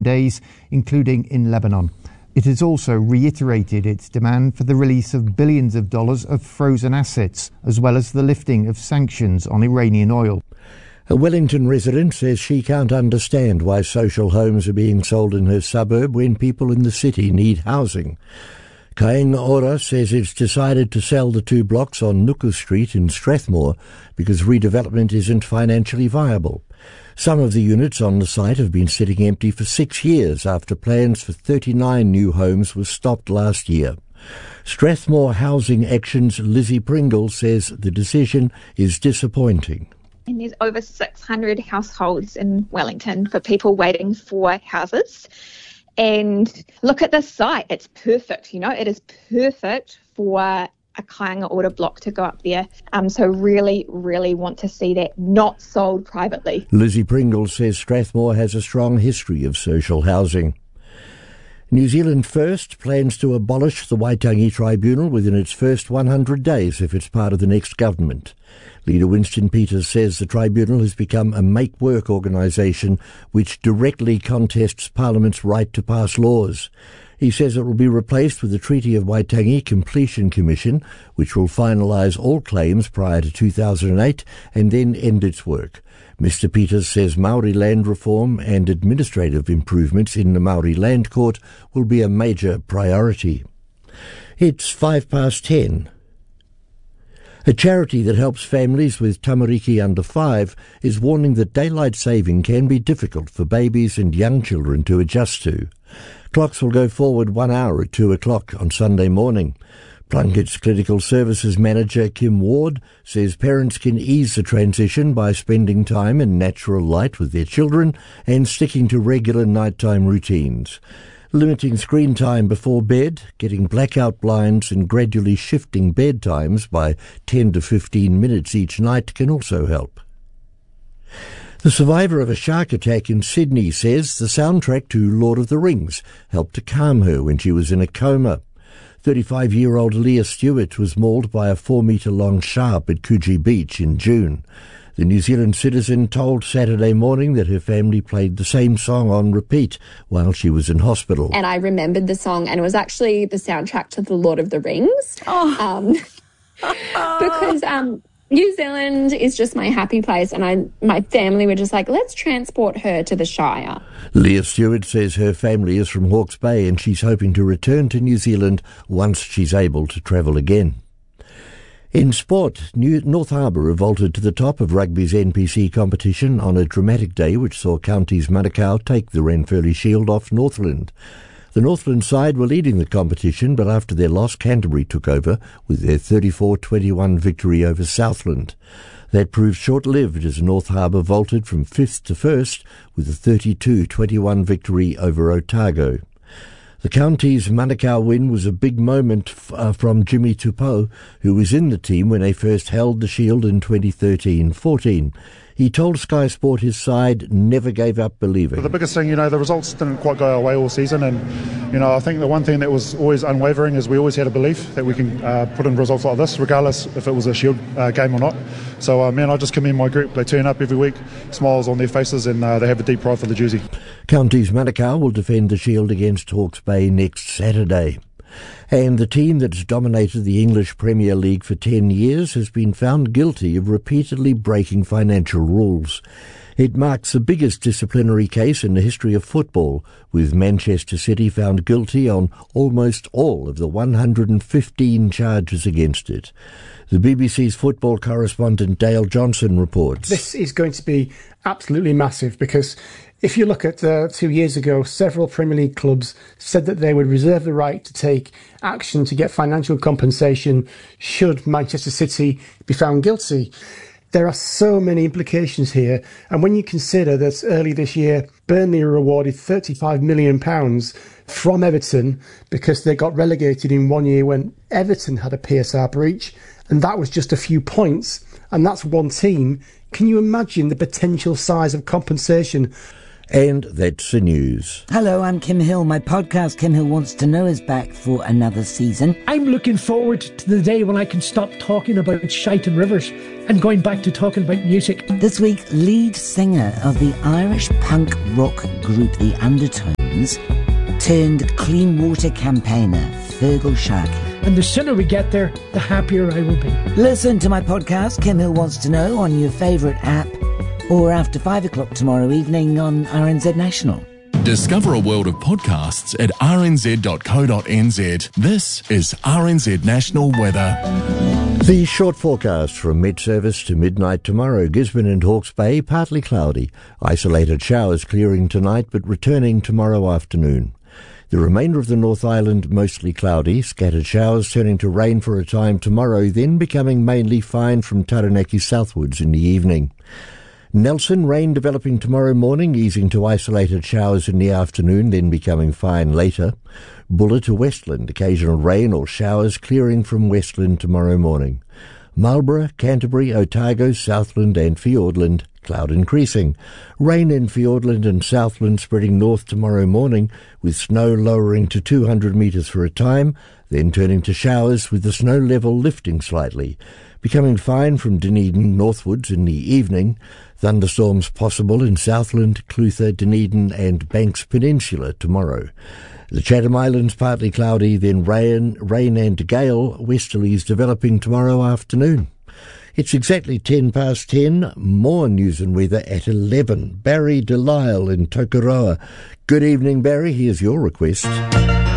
days, including in Lebanon. It has also reiterated its demand for the release of billions of dollars of frozen assets, as well as the lifting of sanctions on Iranian oil. A Wellington resident says she can't understand why social homes are being sold in her suburb when people in the city need housing. Kainga Ora says it's decided to sell the 2 blocks on Nuku Street in Strathmore because redevelopment isn't financially viable. Some of the units on the site have been sitting empty for 6 years after plans for 39 new homes were stopped last year. Strathmore Housing Action's Lizzie Pringle says the decision is disappointing. And there's over 600 households in Wellington for people waiting for houses. And look at this site. It's perfect. It is perfect for a Kainga Ora block to go up there. So really, really want to see that not sold privately. Lizzie Pringle says Strathmore has a strong history of social housing. New Zealand First plans to abolish the Waitangi Tribunal within its first 100 days if it's part of the next government. Leader Winston Peters says the tribunal has become a make-work organisation which directly contests Parliament's right to pass laws. He says it will be replaced with the Treaty of Waitangi Completion Commission, which will finalise all claims prior to 2008 and then end its work. Mr Peters says Māori land reform and administrative improvements in the Māori Land Court will be a major priority. It's 10:05. A charity that helps families with tamariki under 5 is warning that daylight saving can be difficult for babies and young children to adjust to. Clocks will go forward 1 hour at 2 o'clock on Sunday morning. Plunkett's Clinical Services Manager Kim Ward says parents can ease the transition by spending time in natural light with their children and sticking to regular nighttime routines. Limiting screen time before bed, getting blackout blinds and gradually shifting bedtimes by 10 to 15 minutes each night can also help. The survivor of a shark attack in Sydney says the soundtrack to Lord of the Rings helped to calm her when she was in a coma. 35-year-old Leah Stewart was mauled by a 4-metre-long shark at Coogee Beach in June. The New Zealand citizen told Saturday morning that her family played the same song on repeat while she was in hospital. And I remembered the song, and it was actually the soundtrack to The Lord of the Rings. Because New Zealand is just my happy place, and my family were just like, let's transport her to the Shire. Leah Stewart says her family is from Hawke's Bay and she's hoping to return to New Zealand once she's able to travel again. In sport, North Harbour vaulted to the top of rugby's NPC competition on a dramatic day which saw counties Manukau take the Ranfurly Shield off Northland. The Northland side were leading the competition, but after their loss, Canterbury took over with their 34-21 victory over Southland. That proved short-lived as North Harbour vaulted from 5th to 1st with a 32-21 victory over Otago. The county's Manukau win was a big moment from Jimmy Tupou, who was in the team when they first held the Shield in 2013-14. He told Sky Sport his side never gave up believing. The biggest thing, the results didn't quite go our way all season, and I think the one thing that was always unwavering is we always had a belief that we can put in results like this, regardless if it was a Shield game or not. So, I just commend my group. They turn up every week, smiles on their faces, and they have a deep pride for the jersey. Counties Manukau will defend the Shield against Hawke's Bay next Saturday. And the team that's dominated the English Premier League for 10 years has been found guilty of repeatedly breaking financial rules. It marks the biggest disciplinary case in the history of football, with Manchester City found guilty on almost all of the 115 charges against it. The BBC's football correspondent Dale Johnson reports. This is going to be absolutely massive because if you look at 2 years ago, several Premier League clubs said that they would reserve the right to take action to get financial compensation should Manchester City be found guilty. There are so many implications here, and when you consider that early this year, Burnley were awarded £35 million from Everton because they got relegated in 1 year when Everton had a PSR breach, and that was just a few points, and that's one team. Can you imagine the potential size of compensation? And that's the news. Hello, I'm Kim Hill. My podcast, Kim Hill Wants to Know, is back for another season. I'm looking forward to the day when I can stop talking about shite and rivers and going back to talking about music. This week, lead singer of the Irish punk rock group The Undertones turned clean water campaigner Fergal Sharkey. And the sooner we get there, the happier I will be. Listen to my podcast, Kim Hill Wants to Know, on your favourite app or after 5 o'clock tomorrow evening on RNZ National. Discover a world of podcasts at rnz.co.nz. This is RNZ National Weather. The short forecast from mid-service to midnight tomorrow. Gisborne and Hawke's Bay, partly cloudy. Isolated showers clearing tonight but returning tomorrow afternoon. The remainder of the North Island mostly cloudy, scattered showers turning to rain for a time tomorrow, then becoming mainly fine from Taranaki southwards in the evening. Nelson, rain developing tomorrow morning, easing to isolated showers in the afternoon, then becoming fine later. Buller to Westland, occasional rain or showers clearing from Westland tomorrow morning. Marlborough, Canterbury, Otago, Southland and Fiordland, cloud increasing. Rain in Fiordland and Southland spreading north tomorrow morning, with snow lowering to 200 metres for a time, then turning to showers with the snow level lifting slightly. Becoming fine from Dunedin northwards in the evening. Thunderstorms possible in Southland, Clutha, Dunedin and Banks Peninsula tomorrow. The Chatham Islands partly cloudy, then rain and gale, westerlies developing tomorrow afternoon. It's exactly 10 past 10. More news and weather at 11. Barry Delisle in Tokoroa. Good evening, Barry. Here's your request.